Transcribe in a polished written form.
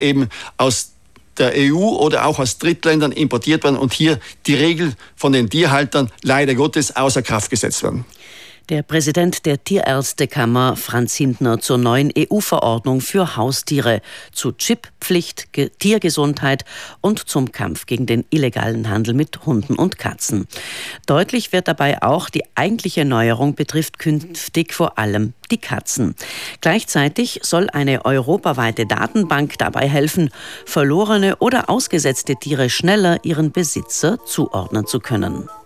eben aus der EU oder auch aus Drittländern importiert werden und hier die Regeln von den Tierhaltern leider Gottes außer Kraft gesetzt werden. Der Präsident der Tierärztekammer, Franz Hindner, zur neuen EU-Verordnung für Haustiere, zu Chipppflicht, Tiergesundheit und zum Kampf gegen den illegalen Handel mit Hunden und Katzen. Deutlich wird dabei auch, die eigentliche Neuerung betrifft künftig vor allem die Katzen. Gleichzeitig soll eine europaweite Datenbank dabei helfen, verlorene oder ausgesetzte Tiere schneller ihren Besitzer zuordnen zu können.